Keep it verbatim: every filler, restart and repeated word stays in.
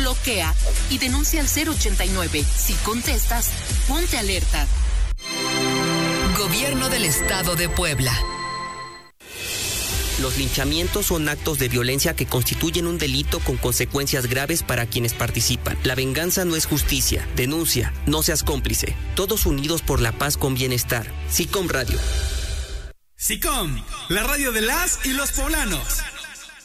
bloquea y denuncia al cero ochenta y nueve. Si contestas, ponte alerta. Gobierno del Estado de Puebla. Los linchamientos son actos de violencia que constituyen un delito con consecuencias graves para quienes participan. La venganza no es justicia. Denuncia, no seas cómplice. Todos unidos por la paz con bienestar. SICOM Radio. SICOM, la radio de las y los poblanos.